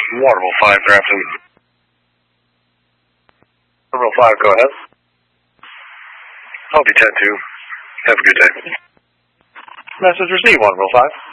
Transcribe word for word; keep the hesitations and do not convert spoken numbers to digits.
Waterville five, Grafton. Waterville five, go ahead. I'll be ten two. Have a good day. Message received, Waterville five.